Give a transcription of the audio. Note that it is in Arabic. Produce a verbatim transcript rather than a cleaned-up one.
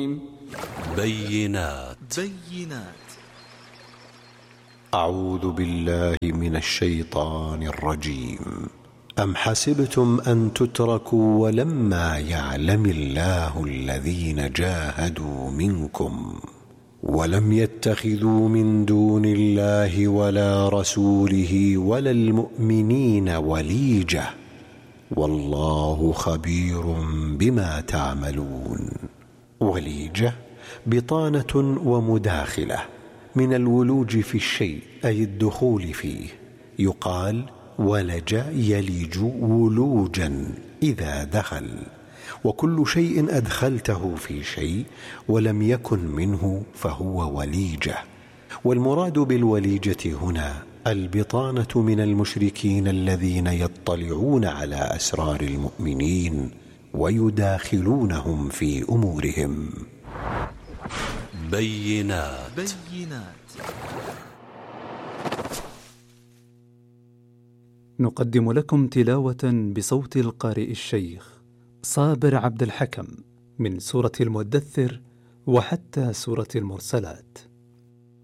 بينات بينات أعوذ بالله من الشيطان الرجيم. أم حسبتم أن تتركوا ولما يعلم الله الذين جاهدوا منكم ولم يتخذوا من دون الله ولا رسوله ولا المؤمنين وليجة والله خبير بما تعملون. وليجة بطانة ومداخلة من الولوج في الشيء أي الدخول فيه. يقال ولج يلج ولوجا إذا دخل، وكل شيء أدخلته في شيء ولم يكن منه فهو وليجة. والمراد بالوليجة هنا البطانة من المشركين الذين يطلعون على أسرار المؤمنين ويداخلونهم في أمورهم. بينات بينات نقدم لكم تلاوة بصوت القارئ الشيخ صابر عبد الحكم من سورة المدثر وحتى سورة المرسلات.